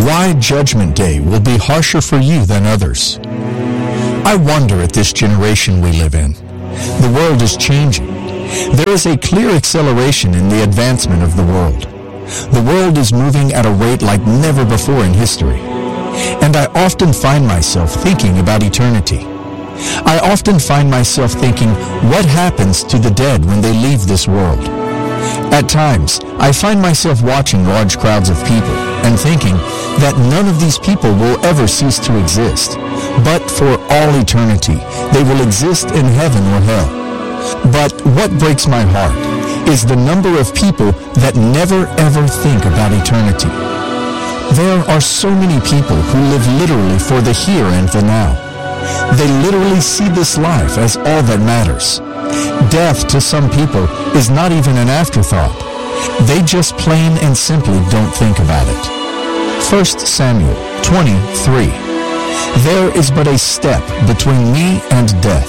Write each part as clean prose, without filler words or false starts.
Why Judgment Day will be harsher for you than others. I wonder at this generation we live in. The world is changing. There is a clear acceleration in the advancement of the world. The world is moving at a rate like never before in history. And I often find myself thinking about eternity. I often find myself thinking, what happens to the dead when they leave this world? At times, I find myself watching large crowds of people and thinking that none of these people will ever cease to exist, but for all eternity, they will exist in heaven or hell. But what breaks my heart is the number of people that never ever think about eternity. There are so many people who live literally for the here and the now. They literally see this life as all that matters. Death to some people is not even an afterthought. They just plain and simply don't think about it. 1 Samuel 20:3. There is but a step between me and death.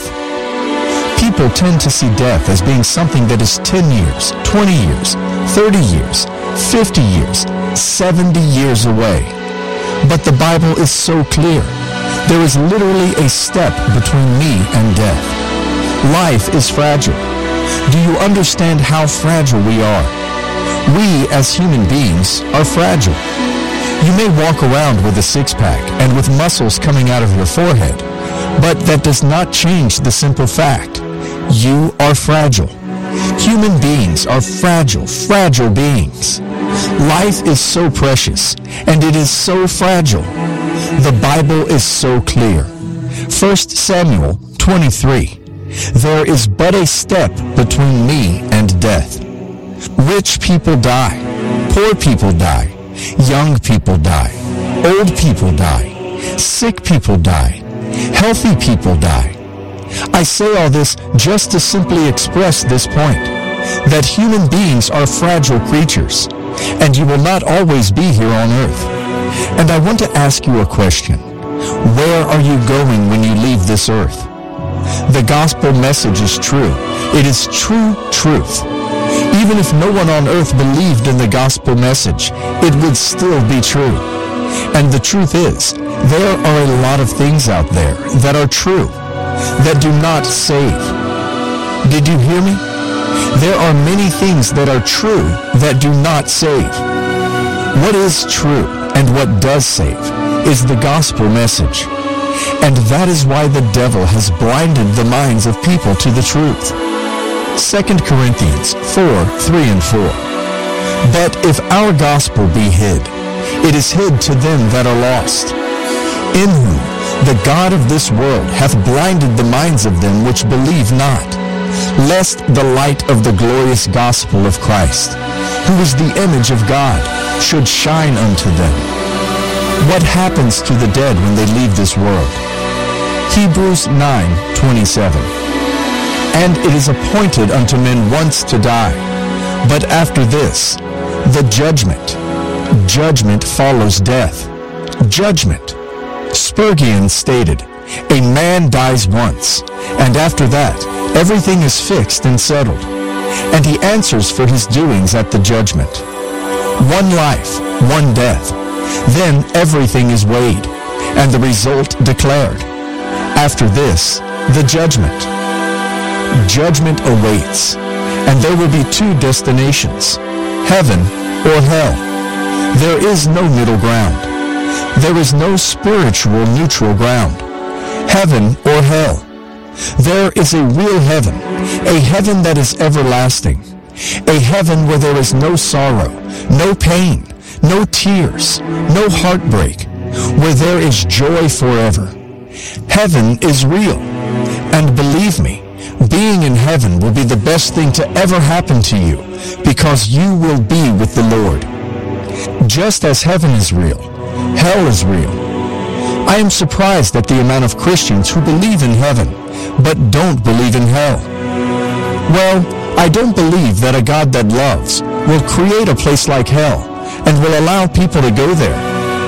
People tend to see death as being something that is 10 years, 20 years, 30 years, 50 years, 70 years away. But the Bible is so clear. There is literally a step between me and death. Life is fragile. Do you understand how fragile we are? We, as human beings, are fragile. You may walk around with a six-pack and with muscles coming out of your forehead, but that does not change the simple fact. You are fragile. Human beings are fragile, fragile beings. Life is so precious, and it is so fragile. The Bible is so clear. 1 Samuel 23. There is but a step between me and death. Rich people die. Poor people die. Young people die. Old people die. Sick people die. Healthy people die. I say all this just to simply express this point, that human beings are fragile creatures, and you will not always be here on earth. And I want to ask you a question. Where are you going when you leave this earth? The gospel message is true. It is true truth. Even if no one on earth believed in the gospel message, it would still be true. And the truth is, there are a lot of things out there that are true, that do not save. Did you hear me? There are many things that are true that do not save. What is true and what does save is the gospel message. And that is why the devil has blinded the minds of people to the truth. 2 Corinthians 4:3 and 4. But if our gospel be hid, it is hid to them that are lost, in whom the God of this world hath blinded the minds of them which believe not, lest the light of the glorious gospel of Christ, who is the image of God, should shine unto them. What happens to the dead when they leave this world? Hebrews 9:27. And it is appointed unto men once to die, but after this, the judgment. Judgment follows death. Judgment. Spurgeon stated, a man dies once, and after that, everything is fixed and settled, and he answers for his doings at the judgment. One life, one death. Then everything is weighed, and the result declared. After this, the judgment. Judgment awaits, and there will be two destinations, heaven or hell. There is no middle ground. There is no spiritual neutral ground, heaven or hell. There is a real heaven, a heaven that is everlasting, a heaven where there is no sorrow, no pain, no tears, no heartbreak, where there is joy forever. Heaven is real, and believe me, being in heaven will be the best thing to ever happen to you, because you will be with the Lord. Just as heaven is real, hell is real. I am surprised at the amount of Christians who believe in heaven, but don't believe in hell. Well, I don't believe that a God that loves will create a place like hell and will allow people to go there.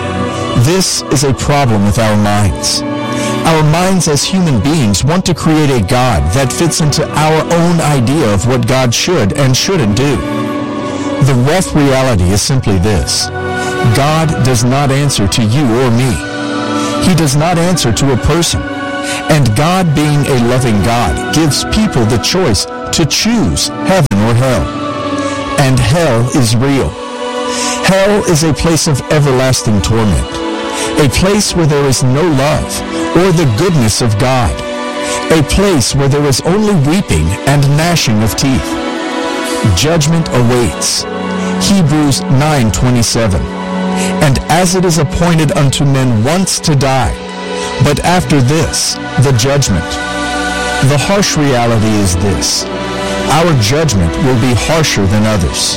This is a problem with our minds. Our minds as human beings want to create a God that fits into our own idea of what God should and shouldn't do. The rough reality is simply this. God does not answer to you or me. He does not answer to a person. And God, being a loving God, gives people the choice to choose heaven or hell. And hell is real. Hell is a place of everlasting torment, a place where there is no love or the goodness of God, a place where there is only weeping and gnashing of teeth. Judgment awaits. Hebrews 9:27. And as it is appointed unto men once to die, but after this, the judgment. The harsh reality is this: our judgment will be harsher than others.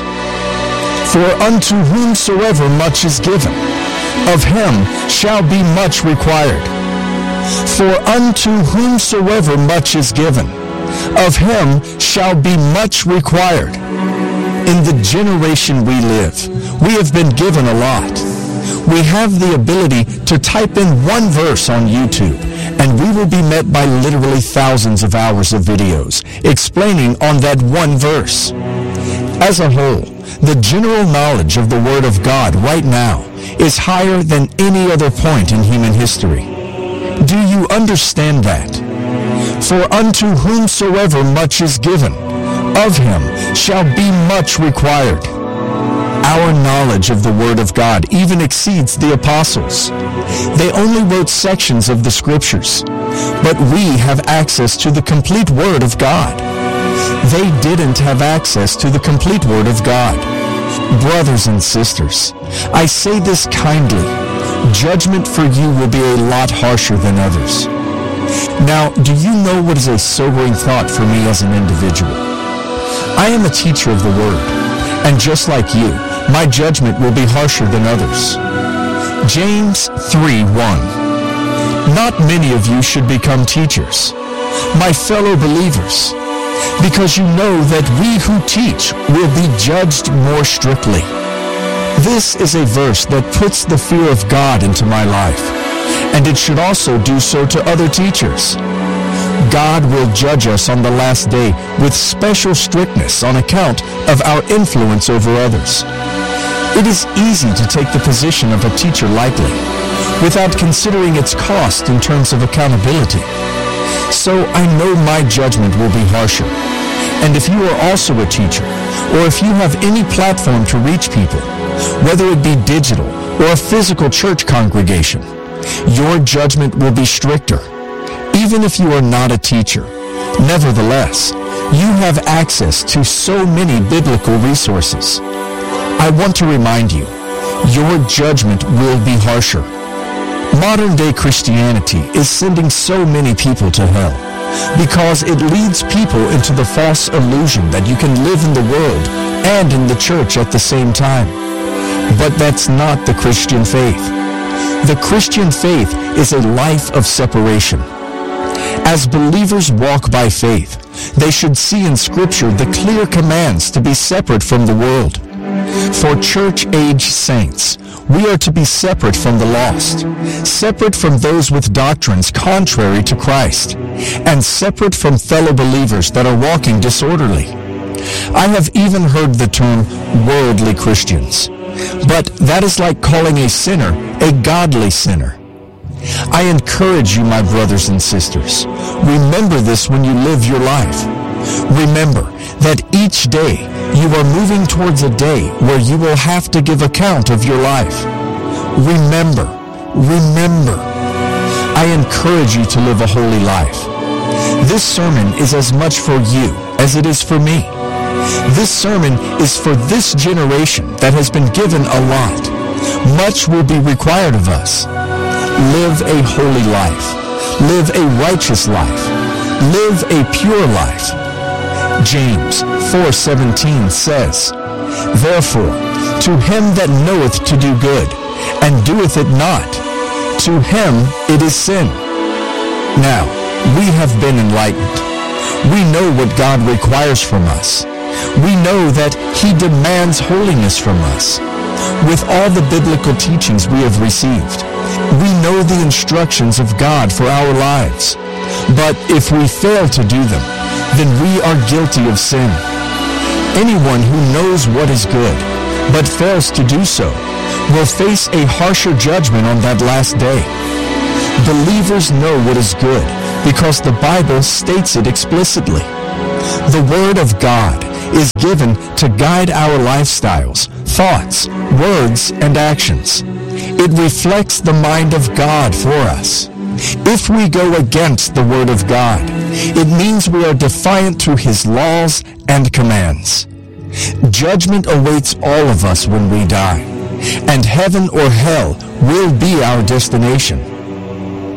For unto whomsoever much is given, of him shall be much required. For unto whomsoever much is given, of him shall be much required. In the generation we live, we have been given a lot. We have the ability to type in one verse on YouTube, and we will be met by literally thousands of hours of videos explaining on that one verse. As a whole, the general knowledge of the Word of God right now is higher than any other point in human history. Do you understand that? For unto whomsoever much is given, of him shall be much required. Our knowledge of the Word of God even exceeds the apostles. They only wrote sections of the Scriptures, but we have access to the complete Word of God. They didn't have access to the complete Word of God. Brothers and sisters, I say this kindly. Judgment for you will be a lot harsher than others. Now, do you know what is a sobering thought for me as an individual? I am a teacher of the Word, and just like you, my judgment will be harsher than others. James 3:1. Not many of you should become teachers, my fellow believers, because you know that we who teach will be judged more strictly. This is a verse that puts the fear of God into my life, and it should also do so to other teachers. God will judge us on the last day with special strictness on account of our influence over others. It is easy to take the position of a teacher lightly, without considering its cost in terms of accountability. So I know my judgment will be harsher. And if you are also a teacher, or if you have any platform to reach people, whether it be digital or a physical church congregation, your judgment will be stricter. Even if you are not a teacher, nevertheless, you have access to so many biblical resources. I want to remind you, your judgment will be harsher. Modern-day Christianity is sending so many people to hell because it leads people into the false illusion that you can live in the world and in the church at the same time. But that's not the Christian faith. The Christian faith is a life of separation. As believers walk by faith, they should see in Scripture the clear commands to be separate from the world. For church-age saints, we are to be separate from the lost, separate from those with doctrines contrary to Christ, and separate from fellow believers that are walking disorderly. I have even heard the term worldly Christians, but that is like calling a sinner a godly sinner. I encourage you, my brothers and sisters, remember this when you live your life. Remember that each day you are moving towards a day where you will have to give account of your life. Remember. I encourage you to live a holy life. This sermon is as much for you as it is for me. This sermon is for this generation that has been given a lot. Much will be required of us. Live a holy life. Live a righteous life. Live a pure life. James 4:17 says, Therefore, to him that knoweth to do good, and doeth it not, to him it is sin. Now, we have been enlightened. We know what God requires from us. We know that he demands holiness from us. With all the biblical teachings we have received, we know the instructions of God for our lives. But if we fail to do them, then we are guilty of sin. Anyone who knows what is good, but fails to do so, will face a harsher judgment on that last day. Believers know what is good because the Bible states it explicitly. The Word of God is given to guide our lifestyles, thoughts, words, and actions. It reflects the mind of God for us. If we go against the Word of God, it means we are defiant to His laws and commands. Judgment awaits all of us when we die, and heaven or hell will be our destination.